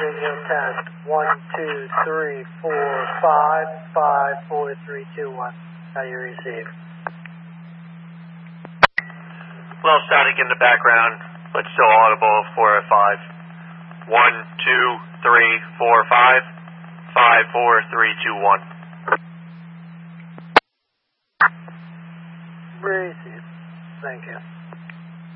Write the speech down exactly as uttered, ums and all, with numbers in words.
Radio test. One, two, three, four, five, five, four, three, two, one. How you receive? Low static in the background, but still audible, four oh five. One, two, three, four, five, five, four, three, two, one. Receive. Thank you.